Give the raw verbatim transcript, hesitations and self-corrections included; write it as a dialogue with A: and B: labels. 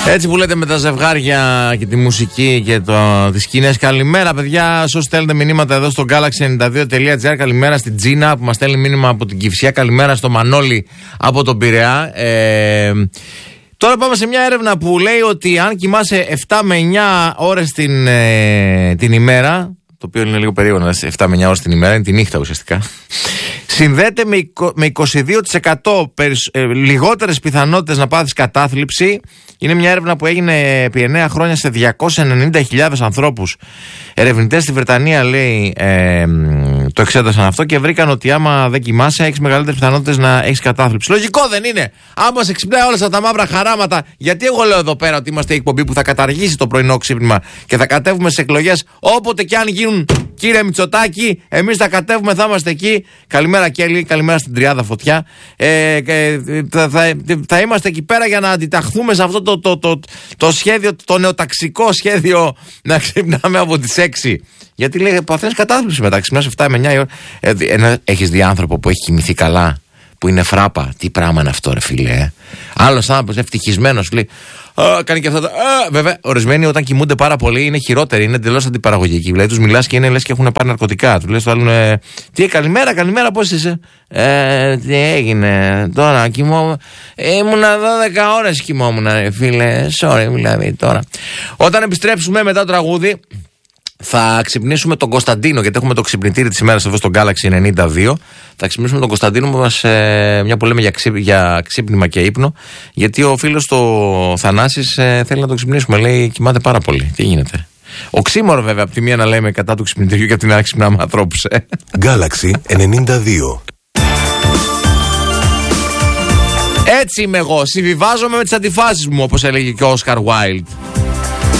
A: Έτσι που λέτε με τα ζευγάρια και τη μουσική και το, τις σκηνές. Καλημέρα παιδιά, όσοι στέλνετε μηνύματα εδώ στο γκάλαξι ενενήντα δύο τελεία τζι άρ. Καλημέρα στην Τζίνα που μας στέλνει μήνυμα από την Κυφσιά. Καλημέρα στο Μανώλη από τον Πειραιά. ε, Τώρα πάμε σε μια έρευνα που λέει ότι αν κοιμάσαι επτά με εννιά ώρες την, ε, την ημέρα, το οποίο είναι λίγο περίεργο να είσαι επτά με εννιά ώρες την ημέρα, είναι τη νύχτα ουσιαστικά, συνδέεται με είκοσι δύο τοις εκατό περισ, ε, λιγότερες πιθανότητες να πάθεις κατάθλιψη. Είναι μια έρευνα που έγινε επί εννέα χρόνια σε διακόσιες ενενήντα χιλιάδες ανθρώπους. Ερευνητές στη Βρετανία, λέει, ε, το εξέτασαν αυτό και βρήκαν ότι άμα δεν κοιμάσαι έχεις μεγαλύτερες πιθανότητες να έχεις κατάθλιψη. Λογικό δεν είναι? Άμα σε ξυπνάει όλα αυτά τα μαύρα χαράματα, γιατί εγώ λέω εδώ πέρα ότι είμαστε η εκπομπή που θα καταργήσει το πρωινό ξύπνημα και θα κατέβουμε σε εκλογές όποτε και αν γίνουν, κύριε Μητσοτάκη, εμείς θα κατέβουμε, θα είμαστε εκεί. Καλημέρα Κέλλη, καλημέρα στην Τριάδα Φωτιά. Ε, ε, θα, θα, θα είμαστε εκεί πέρα για να αντιταχθούμε σε αυτό το, το, το, το σχέδιο, το νεοταξικό σχέδιο να ξυπνάμε από τις έξι. Γιατί λέει παθαίνεις κατάθλιψη μετά, ξυπνάς επτά με εννιά η ώρα. Ε, έχεις δει άνθρωπο που έχει κοιμηθεί καλά, που είναι φράπα? Τι πράγμα είναι αυτό, ρε φίλε? Ε? Άλλος άνθρωπος ευτυχισμένος λέει, α, κάνει και αυτό. Α, βέβαια, ορισμένοι όταν κοιμούνται πάρα πολύ είναι χειρότεροι, είναι εντελώς αντιπαραγωγικοί. Δηλαδή τους μιλάς και είναι λες και έχουν πάρει ναρκωτικά. Του λες το άλλον, ε, τι, καλημέρα, καλημέρα, πώς είσαι? Ε, τι έγινε τώρα, κοιμόμουν. Ήμουνα δώδεκα ώρες κοιμόμουν, ρε φίλε. Sorry, δηλαδή τώρα. Όταν επιστρέψουμε μετά το τραγούδι, θα ξυπνήσουμε τον Κωνσταντίνο, γιατί έχουμε το ξυπνητήρι της ημέρας εδώ στο Galaxy ενενήντα δύο. Θα ξυπνήσουμε τον Κωνσταντίνο που μας, ε, μια που λέμε για, ξύπ, για ξύπνημα και ύπνο, γιατί ο φίλος του Θανάσης ε, θέλει να το ξυπνήσουμε. Λέει κοιμάται πάρα πολύ. Τι γίνεται? Οξύμορο βέβαια, από τη μία να λέμε κατά του ξυπνητήριου και από την άλλη ξυπνάμε ανθρώπους. Ε.
B: Galaxy ενενήντα δύο.
A: Έτσι είμαι εγώ. Συμβιβάζομαι με τις αντιφάσεις μου, όπως έλεγε και ο Όσκαρ Wilde.